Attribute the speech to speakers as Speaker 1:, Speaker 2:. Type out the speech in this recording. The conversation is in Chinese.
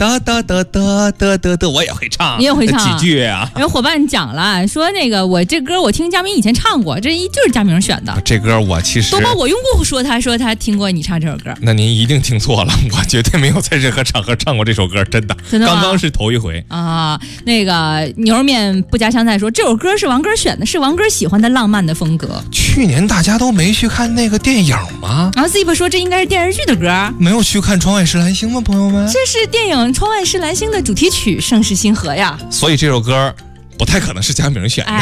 Speaker 1: 哒哒哒哒哒哒哒，我也会唱，
Speaker 2: 你也会唱
Speaker 1: 几句啊？
Speaker 2: 然后伙伴讲了，说那个我这歌我听佳明以前唱过，这就是佳明选的。
Speaker 1: 这歌我其实
Speaker 2: 都把我用过说他听过你唱这首歌。
Speaker 1: 那您一定听错了，我绝对没有在任何场合唱过这首歌，真的，刚刚是头一回
Speaker 2: 啊。那个牛肉面不加香菜说这首歌是王哥选的，是王哥喜欢的浪漫的风格。
Speaker 1: 去年大家都没去看那个电影吗？
Speaker 2: 然后 Zip 说这应该是电视剧的歌。
Speaker 1: 没有去看《窗外是蓝星》吗，朋友们？
Speaker 2: 这是电影《窗外是蓝星》的主题曲《盛世星河》呀。
Speaker 1: 所以这首歌不太可能是佳明选的。